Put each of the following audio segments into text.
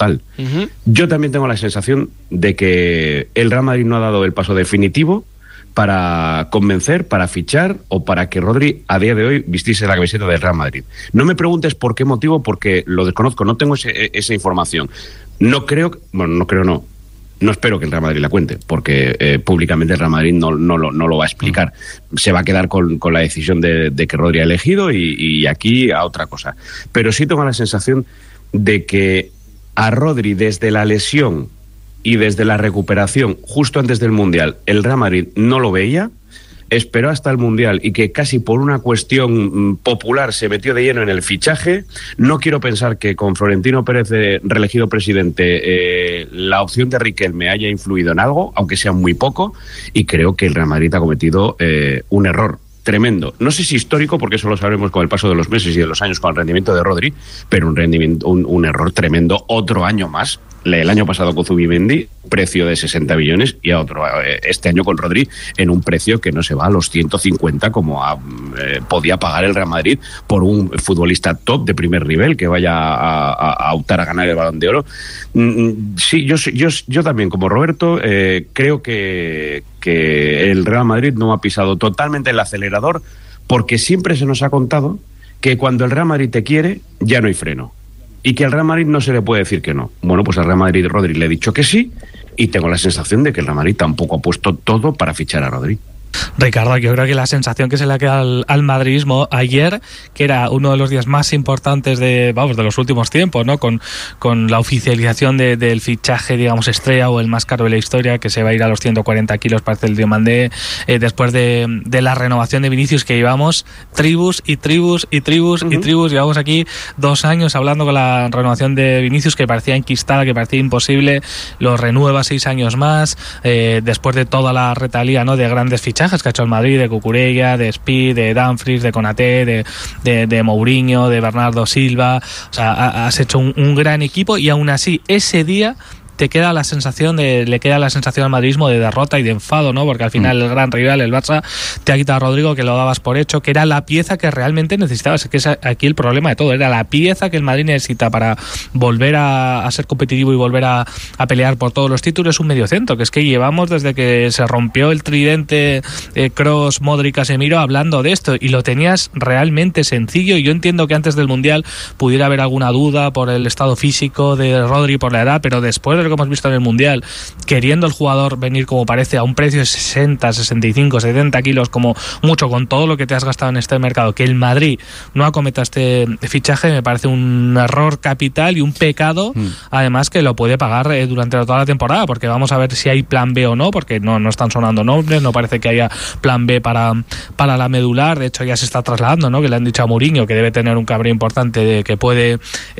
total. Yo también tengo la sensación de que el Real Madrid no ha dado el paso definitivo para convencer, para fichar o para que Rodri a día de hoy vistiese la camiseta del Real Madrid. No me preguntes por qué motivo, porque lo desconozco, no tengo esa información. No espero que el Real Madrid la cuente, porque públicamente el Real Madrid no lo va a explicar. Se va a quedar con la decisión de que Rodri ha elegido y aquí a otra cosa. Pero sí tengo la sensación de que a Rodri, desde la lesión y desde la recuperación, justo antes del Mundial, el Real Madrid no lo veía, esperó hasta el Mundial y que casi por una cuestión popular se metió de lleno en el fichaje. No quiero pensar que con Florentino Pérez reelegido presidente la opción de Riquelme haya influido en algo, aunque sea muy poco, y creo que el Real Madrid ha cometido un error tremendo. No sé si histórico, porque eso lo sabremos con el paso de los meses y de los años con el rendimiento de Rodri, pero un error tremendo. Otro año más. El año pasado con Zubimendi, precio de 60 millones, y a otro este año con Rodri en un precio que no se va a los 150 como podía pagar el Real Madrid por un futbolista top de primer nivel que vaya a optar a ganar el Balón de Oro. Sí, yo también, como Roberto, creo que el Real Madrid no ha pisado totalmente el acelerador, porque siempre se nos ha contado que cuando el Real Madrid te quiere, ya no hay freno. Y que al Real Madrid no se le puede decir que no. Bueno, pues al Real Madrid Rodri le he dicho que sí, y tengo la sensación de que el Real Madrid tampoco ha puesto todo para fichar a Rodri. Ricardo, yo creo que la sensación que se le ha quedado al madridismo ayer, que era uno de los días más importantes de los últimos tiempos, ¿no? Con la oficialización del fichaje, digamos, estrella o el más caro de la historia, que se va a ir a los 140 kilos, parece el Diomandé, después de la renovación de Vinicius, que llevamos tribus, llevamos aquí 2 años hablando con la renovación de Vinicius, que parecía enquistada, que parecía imposible, lo renueva 6 años más, después de toda la retalía, ¿no?, de grandes fichajes que ha hecho el Madrid, de Cucurella, de Speed, de Dumfries, de Konaté, de Mourinho, de Bernardo Silva. O sea, has hecho un gran equipo, y aún así ese día le queda la sensación al madridismo de derrota y de enfado, ¿no? Porque al final el gran rival, el Barça, te ha quitado a Rodrigo, que lo dabas por hecho, que era la pieza que realmente necesitabas. Que es aquí el problema de todo, era la pieza que el Madrid necesita para volver a ser competitivo y volver a pelear por todos los títulos. Un mediocentro, que es que llevamos desde que se rompió el tridente Kroos, Modric, Casemiro, hablando de esto, y lo tenías realmente sencillo. Y yo entiendo que antes del Mundial pudiera haber alguna duda por el estado físico de Rodri, por la edad, pero después de lo que hemos visto en el Mundial, queriendo el jugador venir, como parece, a un precio de 60, 65, 70 kilos como mucho, con todo lo que te has gastado en este mercado, que el Madrid no acometa este fichaje, me parece un error capital y un pecado, además, que lo puede pagar durante toda la temporada, porque vamos a ver si hay plan B o no, porque no están sonando nombres, no parece que haya plan B para la medular. De hecho, ya se está trasladando, ¿no?, que le han dicho a Mourinho que debe tener un cabreo importante, de que puede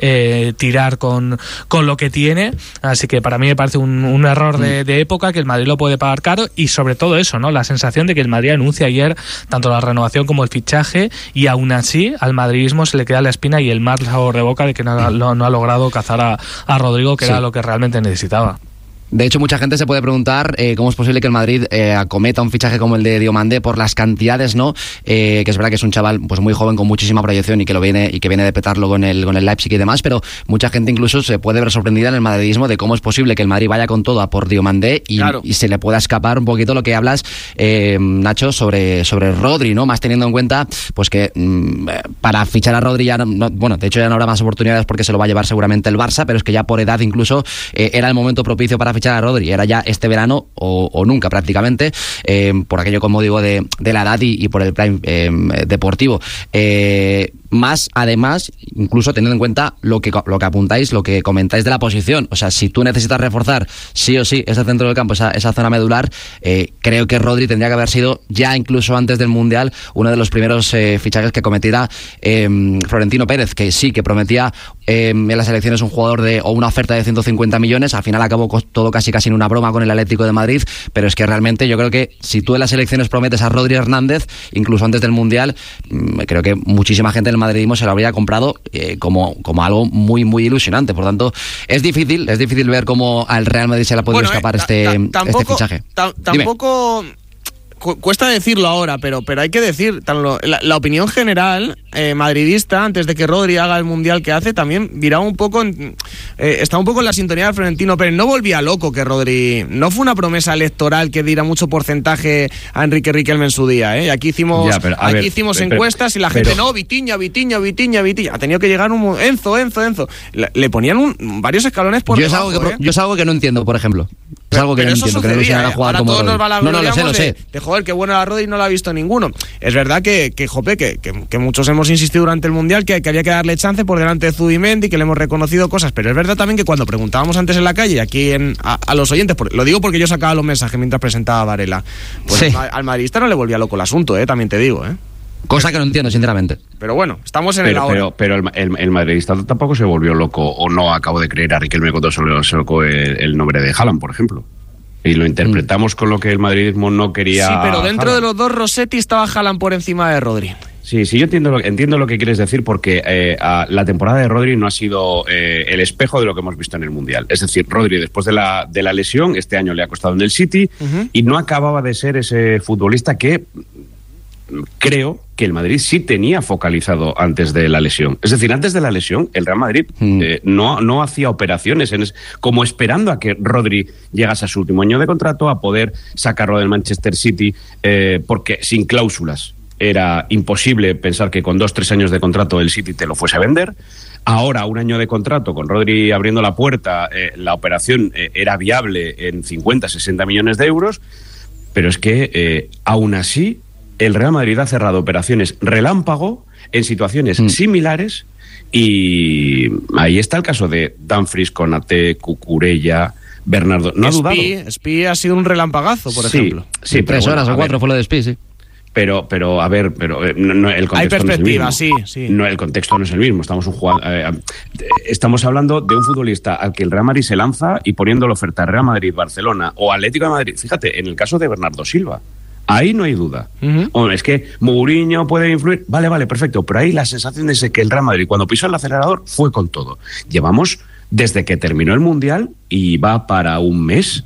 tirar con lo que tiene. Así que para mí me parece un error de época, que el Madrid lo puede pagar caro, y sobre todo eso, ¿no?, la sensación de que el Madrid anuncia ayer tanto la renovación como el fichaje, y aún así al madridismo se le queda la espina y el mal sabor de boca de que no ha logrado cazar a Rodrigo, que era lo que realmente necesitaba. De hecho, mucha gente se puede preguntar cómo es posible que el Madrid acometa un fichaje como el de Diomandé por las cantidades, ¿no? Que es verdad que es un chaval pues muy joven, con muchísima proyección, y que viene de petarlo con el Leipzig y demás, pero mucha gente incluso se puede ver sorprendida en el madridismo de cómo es posible que el Madrid vaya con todo a por Diomandé y se le pueda escapar un poquito lo que hablas, Nacho, sobre Rodri, ¿no? Más teniendo en cuenta pues que para fichar a Rodri de hecho ya no habrá más oportunidades, porque se lo va a llevar seguramente el Barça, pero es que ya por edad incluso era el momento propicio para fichar a Rodri, era ya este verano o nunca prácticamente, por aquello, como digo, de la edad y por el prime deportivo. Más, además, incluso teniendo en cuenta lo que apuntáis, lo que comentáis de la posición. O sea, si tú necesitas reforzar sí o sí ese centro del campo, esa zona medular, creo que Rodri tendría que haber sido, ya incluso antes del Mundial, uno de los primeros fichajes que cometiera Florentino Pérez, que sí, que prometía en las elecciones un jugador o una oferta de 150 millones. Al final acabó todo casi en una broma con el Atlético de Madrid, pero es que realmente yo creo que si tú en las elecciones prometes a Rodri Hernández, incluso antes del Mundial, creo que muchísima gente del madridismo se lo habría comprado como algo muy, muy ilusionante. Por tanto, es difícil ver cómo al Real Madrid se le ha podido escapar este fichaje. Tampoco... cuesta decirlo ahora, pero hay que decir, la opinión general madridista, antes de que Rodri haga el Mundial que hace, también viraba un poco, está un poco en la sintonía de Florentino Pérez. No volvía loco que Rodri, no fue una promesa electoral que diera mucho porcentaje a Enrique Riquelme en su día, ¿eh? Aquí hicimos encuestas y la gente, no, Vitinha. Ha tenido que llegar Enzo. Le ponían varios escalones por debajo. Yo es algo que no entiendo, por ejemplo. Es algo que no entiendo, que no lo a jugar como todos nos va la lo sé. De joder, qué bueno era Rodri, no lo ha visto ninguno. Es verdad que muchos hemos insistido durante el Mundial que había que darle chance por delante de Zubimendi, que le hemos reconocido cosas, pero es verdad también que cuando preguntábamos antes en la calle, aquí a los oyentes, lo digo porque yo sacaba los mensajes mientras presentaba a Varela, pues sí. Al madridista no le volvía loco el asunto, también te digo, Cosa que no entiendo, sinceramente. Pero bueno, estamos en el ahora. Pero el madridista tampoco se volvió loco, o no acabo de creer a Riquelme cuando se colocó el nombre de Haaland, por ejemplo. Y lo interpretamos con lo que el madridismo no quería. Sí, pero dentro Haaland. De los dos Rossetti estaba Haaland por encima de Rodri. Sí, yo entiendo lo que quieres decir, porque la temporada de Rodri no ha sido el espejo de lo que hemos visto en el Mundial. Es decir, Rodri, después de la lesión, este año le ha costado en el City, y no acababa de ser ese futbolista que creo que el Madrid sí tenía focalizado antes de la lesión. Es decir, antes de la lesión, el Real Madrid no hacía operaciones como esperando a que Rodri llegase a su último año de contrato, a poder sacarlo del Manchester City, porque sin cláusulas era imposible pensar que con 2-3 años de contrato el City te lo fuese a vender. Ahora, un año de contrato, con Rodri abriendo la puerta, la operación era viable en 50-60 millones de euros, pero es que aún así el Real Madrid ha cerrado operaciones relámpago en situaciones similares, y ahí está el caso de Dumfries, Konaté, Cucurella, Bernardo. No ha dudado. Spy ha sido un relampagazo, por ejemplo. Sí, 3 horas o 4 fue lo de Spy, sí. Pero a ver, no, el contexto hay perspectiva, no es el mismo. Sí. No, el contexto no es el mismo. Estamos hablando de un futbolista al que el Real Madrid se lanza y poniendo la oferta Real Madrid, Barcelona o Atlético de Madrid. Fíjate, en el caso de Bernardo Silva, ahí no hay duda. Hombre, es que Mourinho puede influir. Vale, perfecto. Pero ahí la sensación es que el Real Madrid, cuando pisó el acelerador, fue con todo. Llevamos desde que terminó el Mundial, y va para un mes,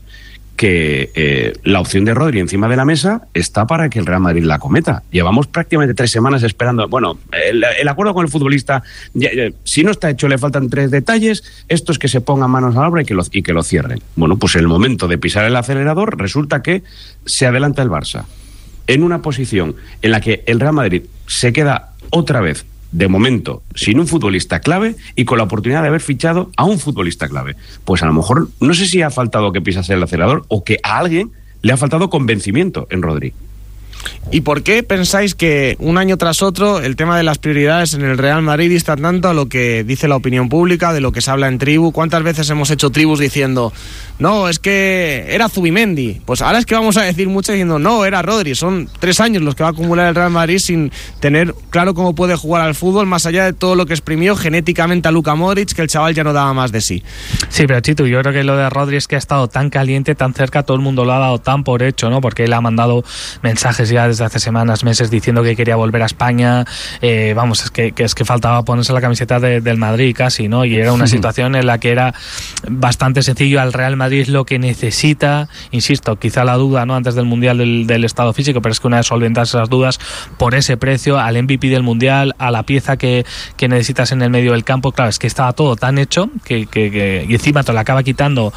que la opción de Rodri encima de la mesa está para que el Real Madrid la cometa. Llevamos prácticamente 3 semanas esperando. Bueno, el acuerdo con el futbolista, si no está hecho, le faltan 3 detalles. Esto es que se pongan manos a la obra y que lo cierren. Bueno, pues en el momento de pisar el acelerador, resulta que se adelanta el Barça en una posición en la que el Real Madrid se queda otra vez, de momento, sin un futbolista clave y con la oportunidad de haber fichado a un futbolista clave. Pues a lo mejor, no sé si ha faltado que pisase el acelerador o que a alguien le ha faltado convencimiento en Rodri. ¿Y por qué pensáis que un año tras otro el tema de las prioridades en el Real Madrid dista tanto a lo que dice la opinión pública, de lo que se habla en tribu? ¿Cuántas veces hemos hecho tribus diciendo, no, es que era Zubimendi? Pues ahora es que vamos a decir mucho diciendo, no, era Rodri. Son 3 años los que va a acumular el Real Madrid sin tener claro cómo puede jugar al fútbol, más allá de todo lo que exprimió genéticamente a Luka Modric, que el chaval ya no daba más de sí. Sí, pero Chitu, yo creo que lo de Rodri es que ha estado tan caliente, tan cerca, todo el mundo lo ha dado tan por hecho, ¿no? Porque él ha mandado mensajes ya desde hace semanas, meses, diciendo que quería volver a España. Es que faltaba ponerse la camiseta del Madrid casi, ¿no? Y era una situación en la que era bastante sencillo. Al Real Madrid lo que necesita, insisto, quizá la duda, ¿no?, antes del Mundial del estado físico, pero es que una vez solventas esas dudas, por ese precio, al MVP del Mundial, a la pieza que necesitas en el medio del campo, claro, es que estaba todo tan hecho que y encima te lo acaba quitando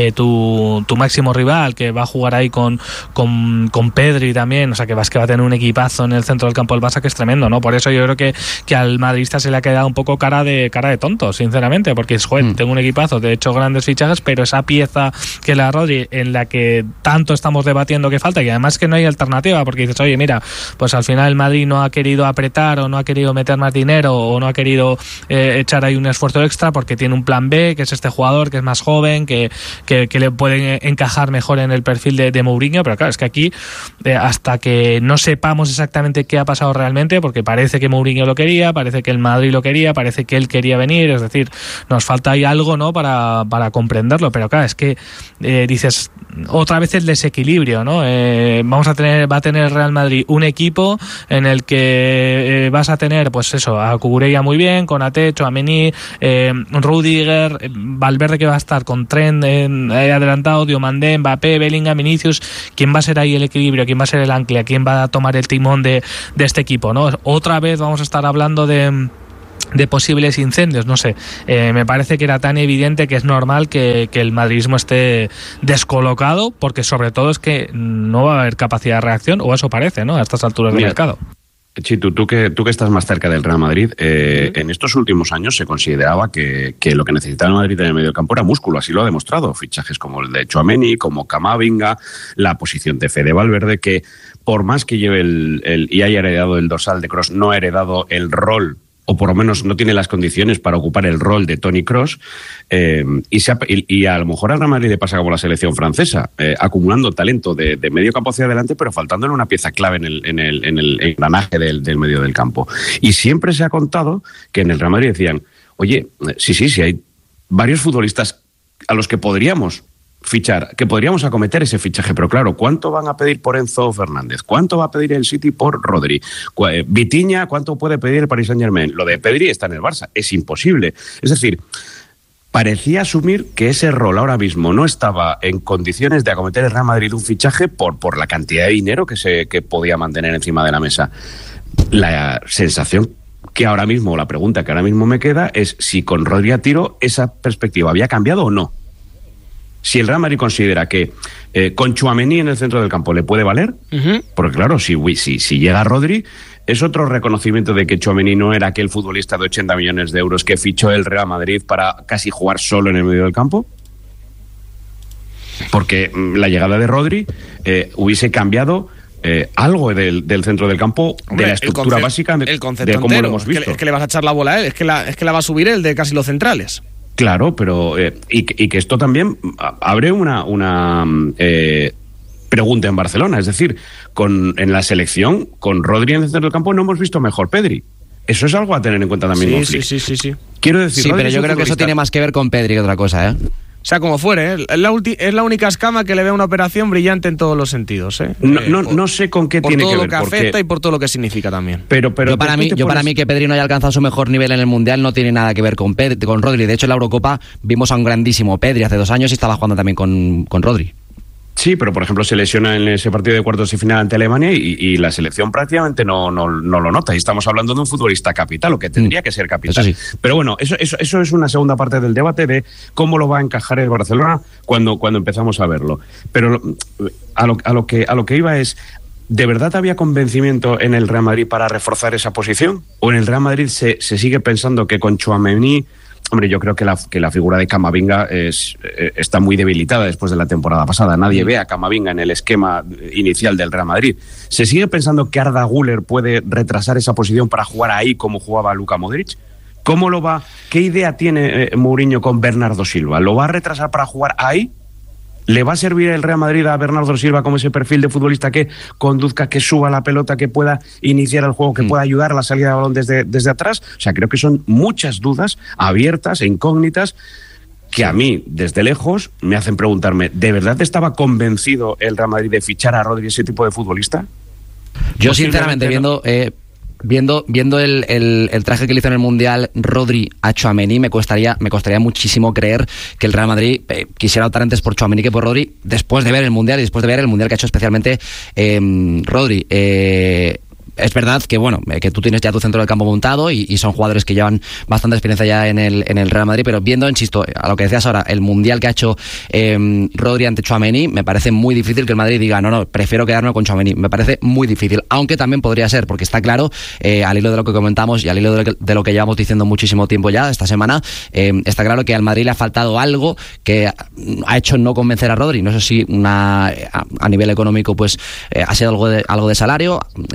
tu máximo rival, que va a jugar ahí con Pedri también, o sea, que va a tener un equipazo en el centro del campo del Barça que es tremendo, ¿no? Por eso yo creo que al madridista se le ha quedado un poco cara de tonto, sinceramente, porque es, tengo un equipazo, de hecho grandes fichajes, pero esa pieza que la Rodri, en la que tanto estamos debatiendo que falta, y además que no hay alternativa, porque dices, oye, mira, pues al final el Madrid no ha querido apretar, o no ha querido meter más dinero, o no ha querido echar ahí un esfuerzo extra, porque tiene un plan B, que es este jugador que es más joven, que le puede encajar mejor en el perfil de Mourinho, pero claro, es que aquí hasta que no sepamos exactamente qué ha pasado realmente, porque parece que Mourinho lo quería, parece que el Madrid lo quería, parece que él quería venir, es decir, nos falta ahí algo, ¿no?, para comprenderlo, pero claro, es que dices, otra vez el desequilibrio, ¿no? Va a tener Real Madrid un equipo en el que vas a tener, pues eso, a Cucurella muy bien, con Ate, Tchouaméni, Rudiger, Valverde, que va a estar con Trent adelantado, Diomandé, Mbappé, Bellingham, Vinicius. ¿Quién va a ser ahí el equilibrio? ¿Quién va a ser el ancla? ¿Quién va a tomar el timón de este equipo, ¿no? Otra vez vamos a estar hablando de posibles incendios, no sé. Me parece que era tan evidente que es normal que el madridismo esté descolocado, porque sobre todo es que no va a haber capacidad de reacción, o eso parece, ¿no?, a estas alturas del mercado. Chitu, tú que estás más cerca del Real Madrid, en estos últimos años se consideraba que lo que necesitaba el Madrid en el medio campo era músculo, así lo ha demostrado. Fichajes como el de Tchouaméni, como Camavinga, la posición de Fede Valverde, que por más que lleve y haya heredado el dorsal de Kroos, no ha heredado el rol, o por lo menos no tiene las condiciones para ocupar el rol de Toni Kroos, y a lo mejor al Real Madrid le pasa como la selección francesa, acumulando talento de medio campo hacia adelante, pero faltándole una pieza clave en el engranaje del medio del campo. Y siempre se ha contado que en el Real Madrid decían, oye, sí, hay varios futbolistas a los que podríamos fichar, que podríamos acometer ese fichaje, pero claro, ¿cuánto van a pedir por Enzo Fernández? ¿Cuánto va a pedir el City por Rodri? Vitinha, ¿cuánto puede pedir el Paris Saint-Germain? Lo de Pedri está en el Barça, es imposible. Es decir, parecía asumir que ese rol ahora mismo no estaba en condiciones de acometer el Real Madrid un fichaje por la cantidad de dinero que podía mantener encima de la mesa. La sensación que ahora mismo, la pregunta que ahora mismo me queda es si con Rodri a tiro esa perspectiva había cambiado o no. Si el Real Madrid considera que con Tchouaméni en el centro del campo le puede valer, porque claro, si llega Rodri, es otro reconocimiento de que Tchouaméni no era aquel futbolista de 80 millones de euros que fichó el Real Madrid para casi jugar solo en el medio del campo. Porque la llegada de Rodri hubiese cambiado algo del centro del campo, de la estructura básica de cómo entero, lo hemos visto. Es que le vas a echar la bola a él, es que la va a subir él de casi los centrales. Claro, pero y que esto también abre una pregunta en Barcelona. Es decir, en la selección, con Rodri en el centro del campo, no hemos visto mejor Pedri. Eso es algo a tener en cuenta también. Sí. Quiero decir, sí, pero yo creo que eso tiene más que ver con Pedri que otra cosa, ¿eh? O sea, como fuere, ¿eh? Es la única escama que le ve a una operación brillante en todos los sentidos, ¿eh? No sé con qué tiene que ver. Por todo lo que afecta y por todo lo que significa también. Pero para mí que Pedri no haya alcanzado su mejor nivel en el Mundial no tiene nada que ver con Rodri. De hecho, en la Eurocopa vimos a un grandísimo Pedri hace 2 años y estaba jugando también con Rodri. Sí, pero por ejemplo se lesiona en ese partido de cuartos de final ante Alemania y la selección prácticamente no lo nota. Y estamos hablando de un futbolista capital, o que tendría que ser capital. Eso sí. Pero bueno, eso es una segunda parte del debate de cómo lo va a encajar el Barcelona cuando empezamos a verlo. Pero a lo que iba es, ¿de verdad había convencimiento en el Real Madrid para reforzar esa posición? ¿O en el Real Madrid se sigue pensando que con Tchouaméni... Hombre, yo creo que la figura de Camavinga está muy debilitada después de la temporada pasada. Nadie ve a Camavinga en el esquema inicial del Real Madrid. ¿Se sigue pensando que Arda Güler puede retrasar esa posición para jugar ahí como jugaba Luka Modric? ¿Qué idea tiene Mourinho con Bernardo Silva? ¿Lo va a retrasar para jugar ahí? ¿Le va a servir el Real Madrid a Bernardo Silva como ese perfil de futbolista que conduzca, que suba la pelota, que pueda iniciar el juego, que pueda ayudar a la salida de balón desde atrás? O sea, creo que son muchas dudas abiertas e incógnitas que a mí, desde lejos, me hacen preguntarme, ¿de verdad estaba convencido el Real Madrid de fichar a Rodri, ese tipo de futbolista? Yo sinceramente, viendo el traje que le hizo en el Mundial Rodri a Tchouaméni, me costaría muchísimo creer que el Real Madrid quisiera optar antes por Tchouaméni que por Rodri, después de ver el Mundial y después de ver el Mundial que ha hecho especialmente Rodri. Es verdad que que tú tienes ya tu centro del campo montado y son jugadores que llevan bastante experiencia ya en el Real Madrid, pero viendo, insisto, a lo que decías ahora, el Mundial que ha hecho Rodri ante Tchouaméni, me parece muy difícil que el Madrid diga no, prefiero quedarme con Tchouaméni. Me parece muy difícil, aunque también podría ser, porque está claro, al hilo de lo que comentamos y al hilo de lo que llevamos diciendo muchísimo tiempo ya esta semana, está claro que al Madrid le ha faltado algo que ha hecho no convencer a Rodri. No sé si a nivel económico pues ha sido algo de salario, igual ha sido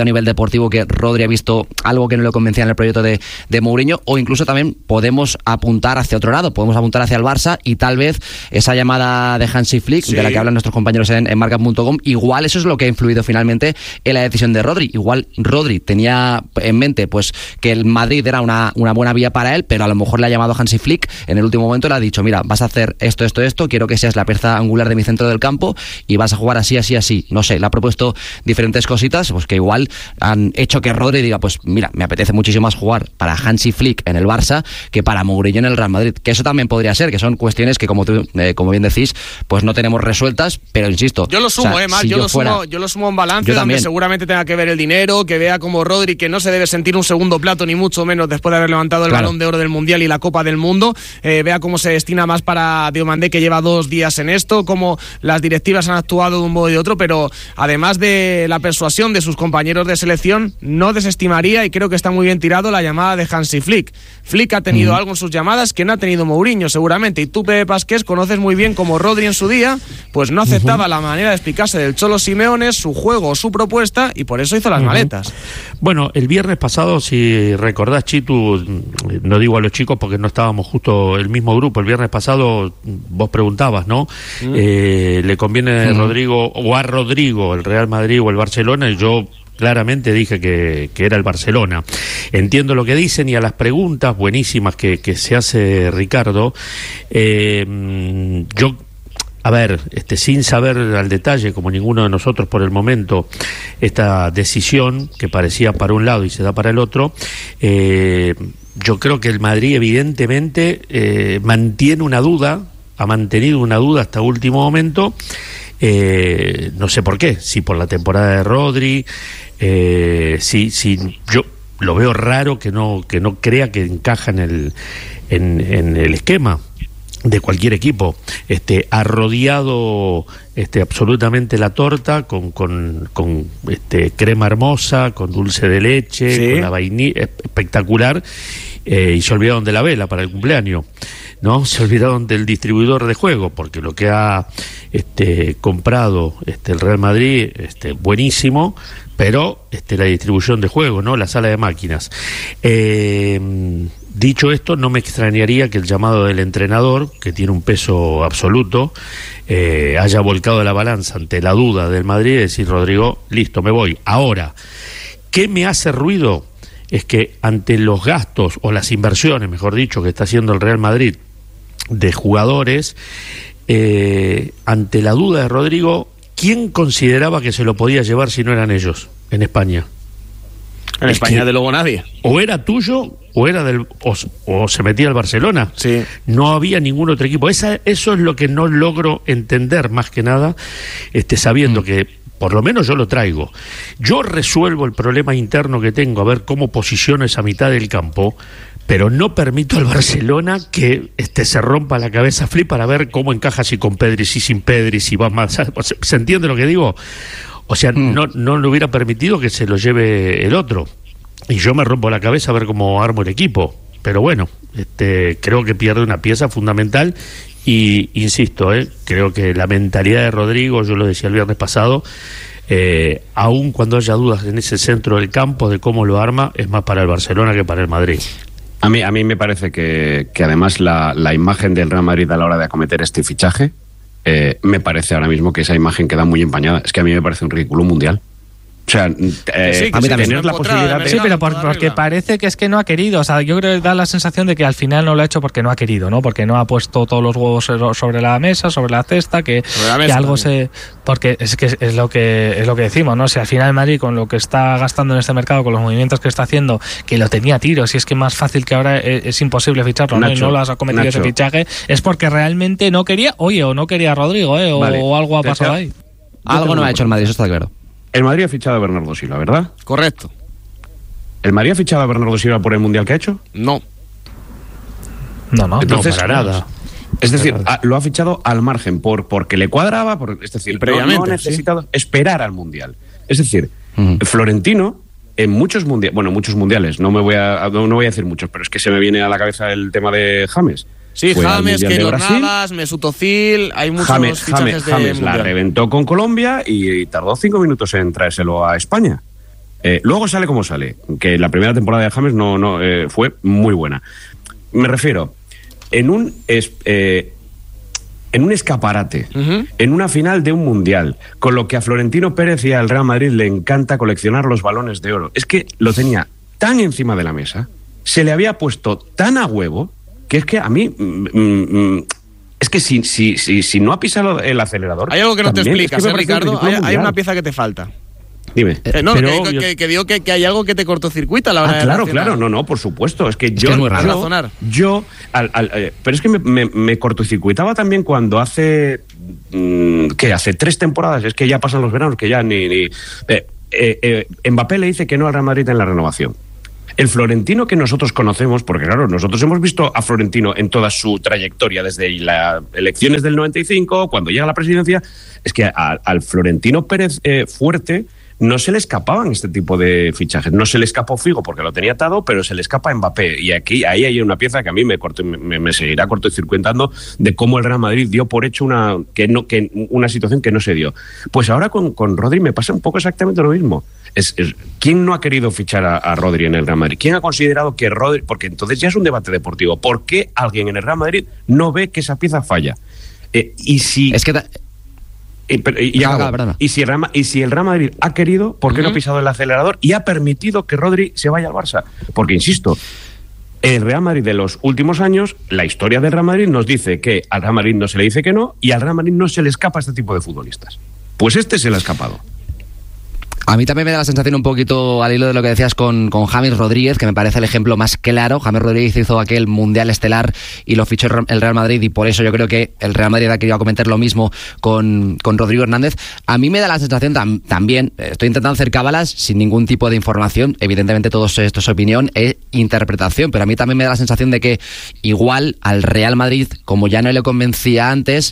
nivel deportivo que Rodri ha visto algo que no le convencía en el proyecto de Mourinho, o incluso también podemos apuntar hacia otro lado, podemos apuntar hacia el Barça y tal vez esa llamada de Hansi Flick, de la que hablan nuestros compañeros en marca.com, igual eso es lo que ha influido finalmente en la decisión de Rodri. Igual Rodri tenía en mente pues que el Madrid era una buena vía para él, pero a lo mejor le ha llamado Hansi Flick en el último momento, le ha dicho, mira, vas a hacer esto, quiero que seas la pieza angular de mi centro del campo y vas a jugar así, no sé, le ha propuesto diferentes cositas pues que igual han hecho que Rodri diga, pues mira, me apetece muchísimo más jugar para Hansi Flick en el Barça que para Mourinho en el Real Madrid, que eso también podría ser, que son cuestiones que como bien decís, pues no tenemos resueltas, pero insisto, yo lo sumo, Mar, si yo lo sumo en balance, donde seguramente tenga que ver el dinero, que vea como Rodri, que no se debe sentir un segundo plato ni mucho menos después de haber levantado el Balón de Oro del Mundial y la Copa del Mundo, vea cómo se destina más para Diomandé, que lleva 2 días en esto, cómo las directivas han actuado de un modo y de otro, pero además de la persuasión de sus compañeros de selección, no desestimaría, y creo que está muy bien tirado, la llamada de Hansi Flick. Flick ha tenido algo en sus llamadas que no ha tenido Mourinho seguramente, y tú, Pepe Pasqués, conoces muy bien como Rodri en su día pues no aceptaba la manera de explicarse del Cholo Simeone, su juego, su propuesta, y por eso hizo las maletas. Bueno, el viernes pasado, si recordás, Chitu, no digo a los chicos porque no estábamos justo el mismo grupo, el viernes pasado vos preguntabas, ¿no? ¿Le conviene a Rodrigo el Real Madrid o el Barcelona? Y yo claramente dije que era el Barcelona. Entiendo lo que dicen, y a las preguntas buenísimas que se hace Ricardo, yo, a ver, sin saber al detalle, como ninguno de nosotros por el momento, esta decisión que parecía para un lado y se da para el otro, yo creo que el Madrid evidentemente mantiene una duda, ha mantenido una duda hasta último momento. No sé por qué, si por la temporada de Rodri, si yo lo veo raro que no crea que encaja en el esquema de cualquier equipo. Ha rodeado absolutamente la torta con crema hermosa, con dulce de leche, con la vainilla, espectacular, y se olvidaron de la vela para el cumpleaños, ¿no? Se olvidaron del distribuidor de juego, porque lo que ha comprado el Real Madrid, buenísimo, pero la distribución de juego, ¿no? La sala de máquinas. Dicho esto, no me extrañaría que el llamado del entrenador, que tiene un peso absoluto, haya volcado la balanza ante la duda del Madrid y decir, Rodrigo, listo, me voy. Ahora, ¿qué me hace ruido? Es que ante los gastos, o las inversiones, mejor dicho, que está haciendo el Real Madrid de jugadores, ante la duda de Rodrigo, ¿quién consideraba que se lo podía llevar si no eran ellos en España? En España, de luego, nadie. O era tuyo, o era o se metía al Barcelona. Sí. No había ningún otro equipo. Eso es lo que no logro entender, más que nada, sabiendo que, por lo menos yo lo traigo. Yo resuelvo el problema interno que tengo, a ver cómo posiciono esa mitad del campo, pero no permito al Barcelona que se rompa la cabeza Flick para ver cómo encaja, si con Pedri, si sin Pedri, si va más. ¿Se entiende lo que digo? O sea, no le hubiera permitido que se lo lleve el otro. Y yo me rompo la cabeza a ver cómo armo el equipo. Pero bueno, creo que pierde una pieza fundamental. Y insisto, creo que la mentalidad de Rodrigo, yo lo decía el viernes pasado, aun cuando haya dudas en ese centro del campo de cómo lo arma, es más para el Barcelona que para el Madrid. A mí me parece que además la imagen del Real Madrid a la hora de acometer este fichaje, me parece ahora mismo que esa imagen queda muy empañada. Es que a mí me parece un ridículo mundial. O sea, a mí también tener la posibilidad de... Sí, pero porque parece que es que no ha querido. O sea, yo creo que da la sensación de que al final no lo ha hecho porque no ha querido, ¿no? Porque no ha puesto todos los huevos sobre la mesa, sobre la cesta, que algo se... Porque es lo que decimos, ¿no? Si al final Madrid, con lo que está gastando en este mercado, con los movimientos que está haciendo, que lo tenía a tiro, si es que más fácil que ahora es imposible ficharlo, ¿no? Y no lo has cometido ese fichaje, es porque realmente no quería, o no quería a Rodrigo, o algo ha pasado ahí. Algo no ha hecho el Madrid, eso está claro. El Madrid ha fichado a Bernardo Silva, ¿verdad? Correcto. ¿El Madrid ha fichado a Bernardo Silva por el Mundial que ha hecho? No. No. Entonces, no, para nada. Es decir, lo ha fichado al margen, porque le cuadraba, es decir, previamente, no ha necesitado esperar al Mundial. Es decir, Florentino, en muchos mundiales, no voy a decir muchos, pero es que se me viene a la cabeza el tema de James. Sí, James, Keylor Navas, Mesut Özil, hay muchos fichajes de James mundial. La reventó con Colombia y tardó 5 minutos en traérselo a España. Luego sale como sale, que la primera temporada de James no fue muy buena. Me refiero, en un escaparate, en una final de un mundial, con lo que a Florentino Pérez y al Real Madrid le encanta coleccionar los balones de oro. Es que lo tenía tan encima de la mesa, se le había puesto tan a huevo, que es que a mí... es que si no ha pisado el acelerador... Hay algo que no te explicas, es que Ricardo. Hay una pieza que te falta. Dime. No, que digo que hay algo que te cortocircuita a la hora de claro, reaccionar. claro, no, por supuesto. Es que es muy raro. Pero es que me cortocircuitaba también cuando hace 3 temporadas, es que ya pasan los veranos, que ya Mbappé le dice que no al Real Madrid en la renovación. El Florentino que nosotros conocemos, porque claro, nosotros hemos visto a Florentino en toda su trayectoria, desde las elecciones del 95, cuando llega a la presidencia, es que al Florentino Pérez fuerte no se le escapaban este tipo de fichajes. No se le escapó Figo porque lo tenía atado, pero se le escapa Mbappé. Y ahí hay una pieza que a mí me seguirá cortocircuitando de cómo el Real Madrid dio por hecho una situación que no se dio. Pues ahora con Rodri me pasa un poco exactamente lo mismo. ¿Quién no ha querido fichar a Rodri en el Real Madrid? ¿Quién ha considerado que Rodri... Porque entonces ya es un debate deportivo. ¿Por qué alguien en el Real Madrid no ve que esa pieza falla? Y si... Es que... Y si el Real Madrid ha querido, ¿por qué no ha pisado el acelerador y ha permitido que Rodri se vaya al Barça? Porque, insisto, el Real Madrid de los últimos años, la historia del Real Madrid nos dice que al Real Madrid no se le dice que no y al Real Madrid no se le escapa este tipo de futbolistas. Pues este se le ha escapado. A mí también me da la sensación un poquito al hilo de lo que decías con James Rodríguez, que me parece el ejemplo más claro. James Rodríguez hizo aquel Mundial Estelar y lo fichó el Real Madrid, y por eso yo creo que el Real Madrid ha querido cometer lo mismo con Rodrigo Hernández. A mí me da la sensación también, estoy intentando hacer cábalas sin ningún tipo de información, evidentemente todo esto es opinión e interpretación, pero a mí también me da la sensación de que igual al Real Madrid, como ya no le convencía antes,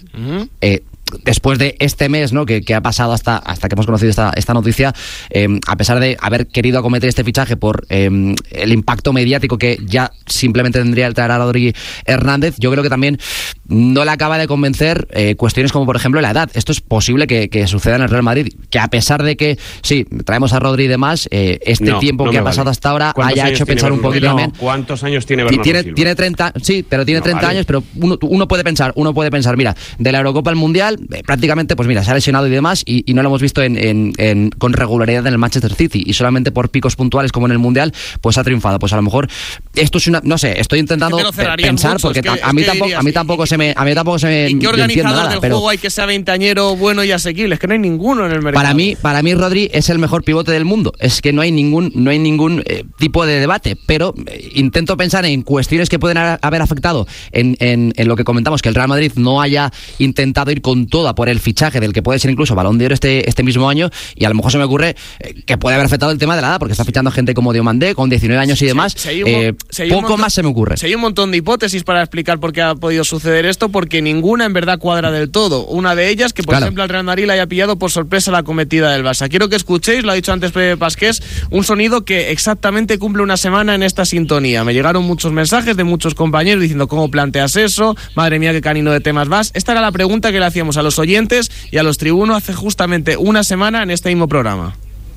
después de este mes, ¿no?, que ha pasado hasta que hemos conocido esta noticia, a pesar de haber querido acometer este fichaje por el impacto mediático que ya simplemente tendría el traer a Rodri Hernández, yo creo que también no le acaba de convencer cuestiones como, por ejemplo, la edad. Esto es posible que suceda en el Real Madrid, que a pesar de que sí, traemos a Rodri y demás, tiempo que ha pasado hasta ahora haya hecho pensar un poquito también. ¿Cuántos años tiene Bernardo Silva? Tiene 30, sí, pero tiene 30 años, pero uno puede pensar, mira, de la Eurocopa al Mundial, prácticamente, pues mira, se ha lesionado y demás, y no lo hemos visto con regularidad en el Manchester City, y solamente por picos puntuales como en el Mundial, pues ha triunfado. Pues a lo mejor esto es no sé, estoy intentando pensar, porque a mí tampoco se me ¿Y qué organizador del pero juego hay que sea veinteañero, bueno y asequible? Es que no hay ninguno en el mercado. Para mí Rodri es el mejor pivote del mundo. Es que no hay ningún tipo de debate, pero intento pensar en cuestiones que pueden haber afectado en lo que comentamos, que el Real Madrid no haya intentado ir con toda por el fichaje del que puede ser incluso Balón de Oro este mismo año, y a lo mejor se me ocurre que puede haber afectado el tema de la edad, porque está fichando gente como Diomandé con 19 años y demás. Poco más se me ocurre. Hay un montón de hipótesis para explicar por qué ha podido suceder esto, porque ninguna en verdad cuadra del todo. Una de ellas, que por ejemplo al Real Madrid le haya pillado por sorpresa la cometida del Barça. Quiero que escuchéis, lo ha dicho antes Pepe Pasqués, un sonido que exactamente cumple una semana en esta sintonía. Me llegaron muchos mensajes de muchos compañeros diciendo: ¿cómo planteas eso? Madre mía, qué canino de temas vas. Esta era la pregunta que le hacíamos a los oyentes y a los tribunos hace justamente una semana en este mismo programa.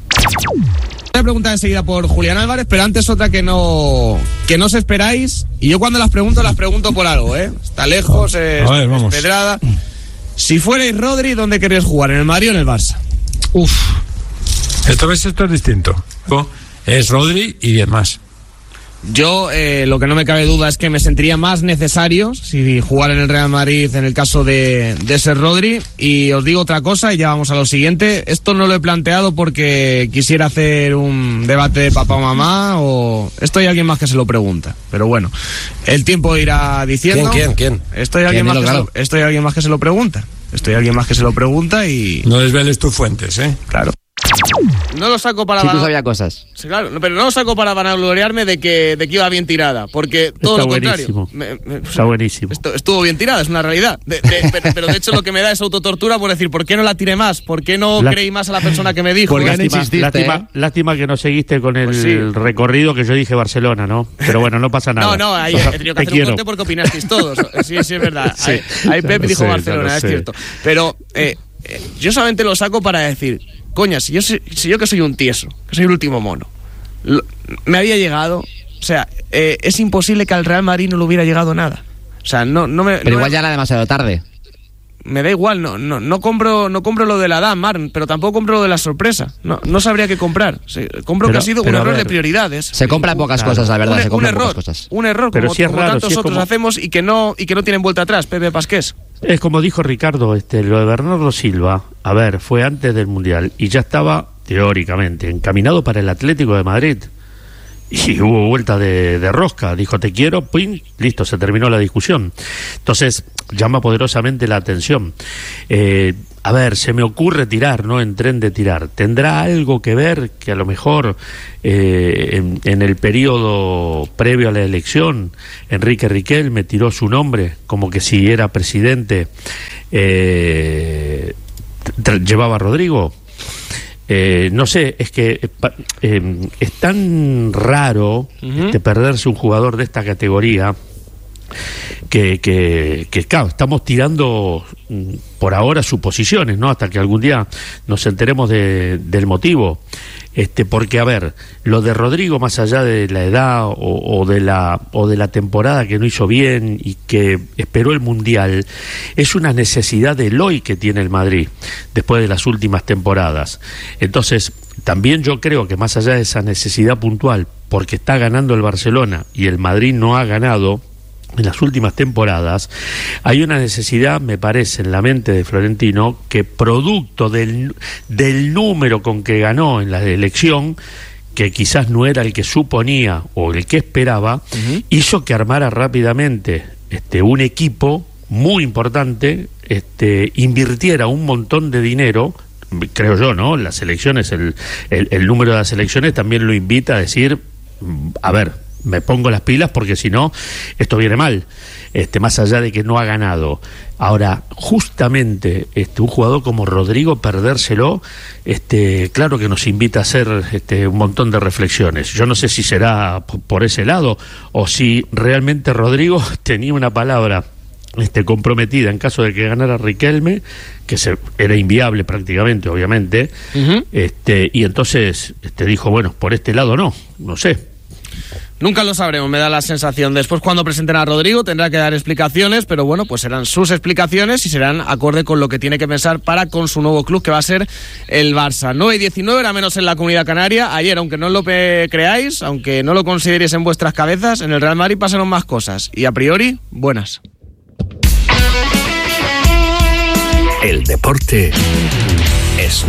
Una pregunta enseguida por Julián Álvarez, pero antes otra que no os esperáis, y yo cuando las pregunto por algo, está lejos, es pedrada. Si fuerais Rodri, ¿dónde queréis jugar? ¿En el Madrid o en el Barça? Esto es distinto. Es Rodri y demás. Yo, lo que no me cabe duda es que me sentiría más necesario si jugar en el Real Madrid en el caso de ser Rodri. Y os digo otra cosa y ya vamos a lo siguiente. Esto no lo he planteado porque quisiera hacer un debate de papá o mamá, o esto hay alguien más que se lo pregunta. Pero bueno, el tiempo irá diciendo. ¿Quién? Esto hay alguien más que se lo pregunta y... No desveles tus fuentes, Claro. No lo saco para... Si tú sabías cosas. Sí, claro, pero no lo saco para vanagloriarme de que iba bien tirada, porque todo está lo contrario. Está buenísimo. Estuvo bien tirada, es una realidad. Pero de hecho lo que me da es autotortura por decir, ¿por qué no la tiré más? ¿Por qué no creí más a la persona que me dijo? Lástima que no seguiste con el recorrido que yo dije Barcelona, ¿no? Pero bueno, no pasa nada. No, ahí he tenido que hacer un corte porque opinasteis todos. Sí, es verdad. Sí. Ahí Pep dijo Barcelona, es cierto. Pero yo solamente lo saco para decir, coña, si yo que soy un tieso, que soy el último mono, me había llegado, o sea, es imposible que al Real Madrid no le hubiera llegado nada. O sea, pero igual ya era demasiado tarde. Me da igual, no compro lo de la Marn, pero tampoco compro lo de la sorpresa. No sabría qué comprar. Compro que ha sido un error de prioridades. Se compran pocas cosas, la verdad. Un error, como tantos otros hacemos y que no tienen vuelta atrás. Pepe Pasqués. Es como dijo Ricardo, lo de Bernardo Silva, a ver, fue antes del Mundial y ya estaba, teóricamente, encaminado para el Atlético de Madrid. Y hubo vuelta de rosca, dijo te quiero, ¡pum! Listo, se terminó la discusión. Entonces, llama poderosamente la atención. A ver, se me ocurre tirar, ¿no? En tren de tirar. ¿Tendrá algo que ver que a lo mejor en el periodo previo a la elección Enrique Riquelme tiró su nombre como que si era presidente llevaba a Rodrigo? No sé, es que es tan raro perderse un jugador de esta categoría que claro, estamos tirando por ahora suposiciones, ¿no? Hasta que algún día nos enteremos del motivo. Porque, a ver, lo de Rodrigo, más allá de la edad o de la temporada que no hizo bien y que esperó el Mundial, es una necesidad del hoy que tiene el Madrid después de las últimas temporadas. Entonces, también yo creo que más allá de esa necesidad puntual, porque está ganando el Barcelona y el Madrid no ha ganado en las últimas temporadas, hay una necesidad, me parece, en la mente de Florentino, que producto del número con que ganó en la elección, que quizás no era el que suponía o el que esperaba, hizo que armara rápidamente un equipo muy importante, invirtiera un montón de dinero, creo yo, ¿no? Las elecciones, el número de las elecciones también lo invita a decir, a ver, me pongo las pilas porque si no, esto viene mal, más allá de que no ha ganado. Ahora, justamente un jugador como Rodrigo, perdérselo, claro que nos invita a hacer un montón de reflexiones. Yo no sé si será por ese lado o si realmente Rodrigo tenía una palabra comprometida en caso de que ganara Riquelme, que era inviable prácticamente, obviamente, y entonces dijo, bueno, por este lado no sé. Nunca lo sabremos, me da la sensación. Después, cuando presenten a Rodrigo, tendrá que dar explicaciones, pero bueno, pues serán sus explicaciones y serán acorde con lo que tiene que pensar con su nuevo club, que va a ser el Barça. 9:19, era menos en la Comunidad Canaria. Ayer, aunque no lo creáis, aunque no lo consideréis en vuestras cabezas, en el Real Madrid pasaron más cosas. Y a priori, buenas. El deporte es